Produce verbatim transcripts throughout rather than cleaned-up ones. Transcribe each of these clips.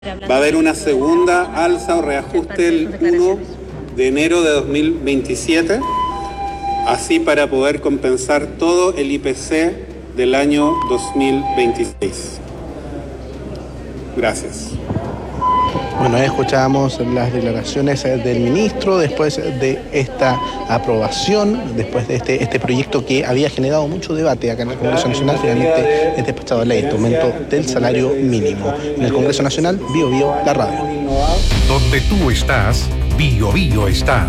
Va a haber una segunda alza o reajuste el primero de enero de dos mil veintisiete, así para poder compensar todo el I P C del año dos mil veintiséis. Gracias. Bueno, escuchábamos las declaraciones del ministro después de esta aprobación, después de este, este proyecto que había generado mucho debate acá en el Congreso Nacional. Finalmente es despachado la ley, este aumento del salario mínimo. En el Congreso Nacional, Bio Bio, la radio. Donde tú estás, Bio Bio está.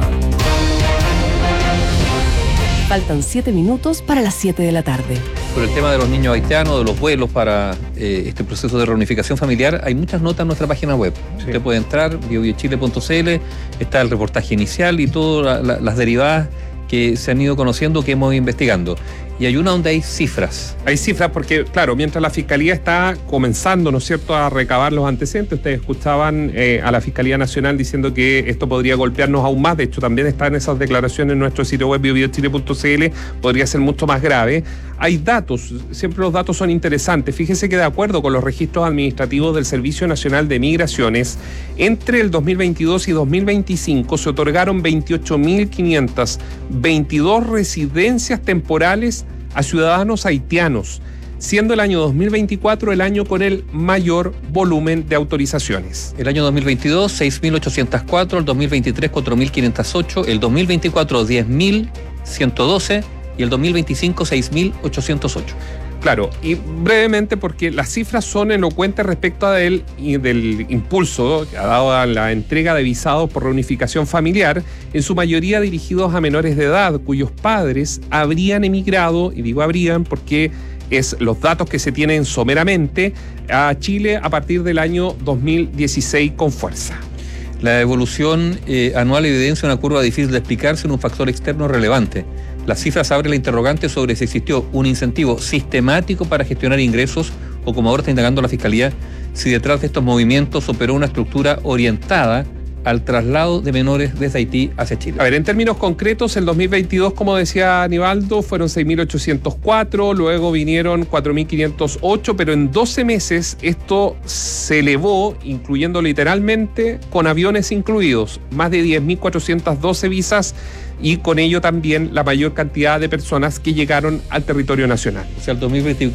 Faltan siete minutos para las siete de la tarde. Por el tema de los niños haitianos, de los vuelos para eh, este proceso de reunificación familiar, hay muchas notas en nuestra página web. Sí. Usted puede entrar, bio bio chile punto c l, está el reportaje inicial y todas la, la, las derivadas que se han ido conociendo, que hemos ido investigando. Y hay una donde hay cifras. Hay cifras porque, claro, mientras la Fiscalía está comenzando, ¿no es cierto?, a recabar los antecedentes, ustedes escuchaban eh, a la Fiscalía Nacional diciendo que esto podría golpearnos aún más. De hecho, también están esas declaraciones en nuestro sitio web bio bio chile punto c l, podría ser mucho más grave. Hay datos, siempre los datos son interesantes. Fíjese que de acuerdo con los registros administrativos del Servicio Nacional de Migraciones, entre el dos mil veintidós y dos mil veinticinco se otorgaron veintiocho mil quinientas veintidós residencias temporales a ciudadanos haitianos, siendo el año dos mil veinticuatro el año con el mayor volumen de autorizaciones. El año dos mil veintidós, seis mil ochocientos cuatro, el dos mil veintitrés, cuatro mil quinientos ocho, el dos mil veinticuatro, diez mil ciento doce y el dos mil veinticinco, seis mil ochocientos ocho. Claro, y brevemente porque las cifras son elocuentes respecto a del, del impulso que ha dado a la entrega de visados por reunificación familiar, en su mayoría dirigidos a menores de edad, cuyos padres habrían emigrado, y digo habrían porque es los datos que se tienen someramente, a Chile a partir del año dos mil dieciséis con fuerza. La evolución eh, anual evidencia una curva difícil de explicar sin un factor externo relevante. Las cifras abren la interrogante sobre si existió un incentivo sistemático para gestionar ingresos o, como ahora está indagando la Fiscalía, si detrás de estos movimientos operó una estructura orientada al traslado de menores desde Haití hacia Chile. A ver, en términos concretos, el dos mil veintidós, como decía Aníbaldo, fueron seis mil ochocientos cuatro, luego vinieron cuatro mil quinientos ocho, pero en doce meses esto se elevó, incluyendo literalmente, con aviones incluidos, más de diez mil cuatrocientas doce visas, y con ello también la mayor cantidad de personas que llegaron al territorio nacional. O sea, el dos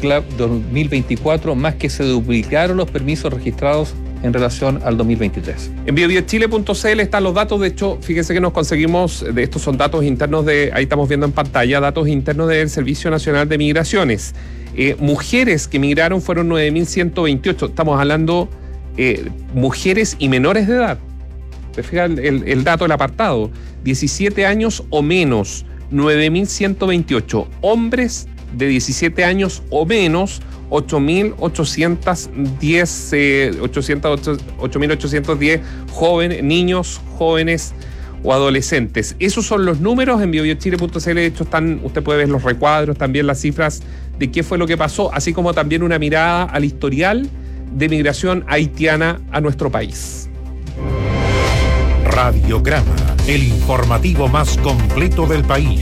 mil veinticuatro más que se duplicaron los permisos registrados en relación al dos mil veintitrés. En bio bio chile punto c l están los datos. De hecho, fíjense que nos conseguimos, de estos son datos internos de, ahí estamos viendo en pantalla, datos internos del Servicio Nacional de Migraciones. Eh, mujeres que migraron fueron nueve mil ciento veintiocho. Estamos hablando eh, mujeres y menores de edad. ¿Se fijan el, el dato del apartado? diecisiete años o menos, nueve mil ciento veintiocho. Hombres de diecisiete años o menos, ocho mil ochocientos diez, eh, ocho mil ochocientos diez jóvenes, niños, jóvenes o adolescentes. Esos son los números. En bio bio chile punto c l, de hecho, están, usted puede ver los recuadros, también las cifras de qué fue lo que pasó, así como también una mirada al historial de migración haitiana a nuestro país. Radiograma, el informativo más completo del país.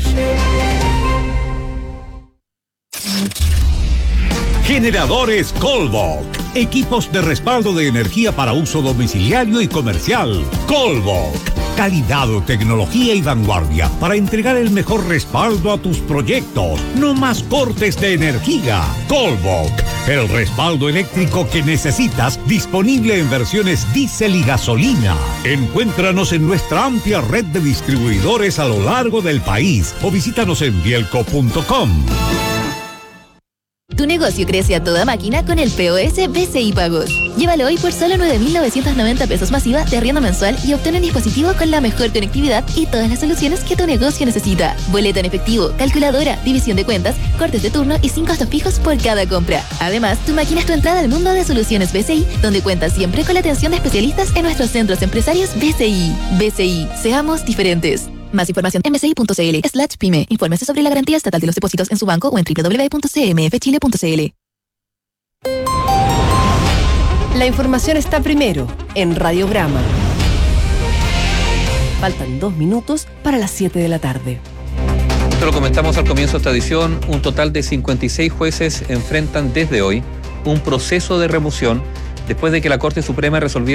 Generadores Colbok. Equipos de respaldo de energía para uso domiciliario y comercial. Colbok. Calidad, tecnología y vanguardia para entregar el mejor respaldo a tus proyectos. No más cortes de energía. Colbok. El respaldo eléctrico que necesitas, disponible en versiones diésel y gasolina. Encuéntranos en nuestra amplia red de distribuidores a lo largo del país o visítanos en bielco punto com. Tu negocio crece a toda máquina con el P O S B C I Pagos. Llévalo hoy por solo nueve mil novecientos noventa pesos masiva de arriendo mensual y obtén un dispositivo con la mejor conectividad y todas las soluciones que tu negocio necesita. Boleta en efectivo, calculadora, división de cuentas, cortes de turno y sin costos fijos por cada compra. Además, tu máquina es tu entrada al mundo de soluciones B C I, donde cuentas siempre con la atención de especialistas en nuestros centros empresarios B C I. B C I, seamos diferentes. Más información en bci punto c l slash pyme. Infórmese sobre la garantía estatal de los depósitos en su banco o en doble u doble u doble u punto c m f chile punto c l. La información está primero en Radiograma. Faltan dos minutos para las siete de la tarde. Esto lo comentamos al comienzo de esta edición. Un total de cincuenta y seis jueces enfrentan desde hoy un proceso de remoción después de que la Corte Suprema resolviera